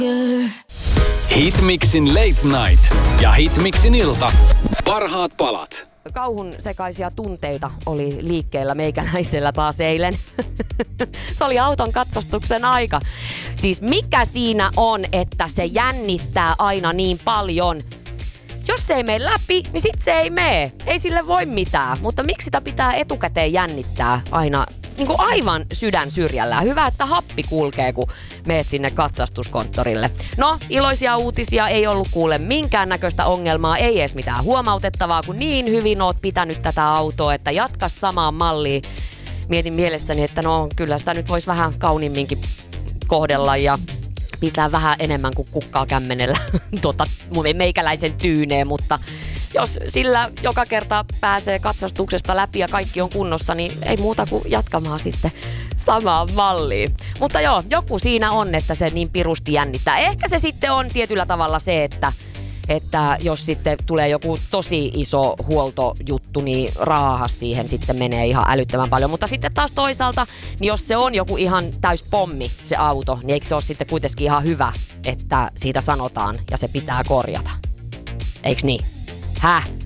Hitmixin Late Night ja Hitmixin ilta. Parhaat palat. Kauhun sekaisia tunteita oli liikkeellä meikäläisellä taas eilen. Se oli auton katsastuksen aika. Siis mikä siinä on, että se jännittää aina niin paljon? Jos se ei mene läpi, niin sit se ei mene. Ei sille voi mitään. Mutta miksi sitä pitää etukäteen jännittää aina niin kuin aivan sydän syrjällä? Hyvä, että happi kulkee, kun meet sinne katsastuskonttorille. No, iloisia uutisia, ei ollut kuule minkäännäköistä ongelmaa, ei edes mitään huomautettavaa, kun niin hyvin oot pitänyt tätä autoa, että jatka samaan malliin. Mietin mielessäni, että no kyllä sitä nyt voisi vähän kauniimminkin kohdella ja pitää vähän enemmän kuin kukkaa kämmenellä meikäläisen tyyneen, mutta jos sillä joka kerta pääsee katsastuksesta läpi ja kaikki on kunnossa, niin ei muuta kuin jatkamaan sitten samaan malliin. Mutta joo, joku siinä on, että se niin pirusti jännittää. Ehkä se sitten on tietyllä tavalla se, että jos sitten tulee joku tosi iso huoltojuttu, niin raahas siihen sitten menee ihan älyttömän paljon. Mutta sitten taas toisaalta, niin jos se on joku ihan täys pommi se auto, niin eikö se ole sitten kuitenkin ihan hyvä, että siitä sanotaan ja se pitää korjata? Eiks niin? Häh?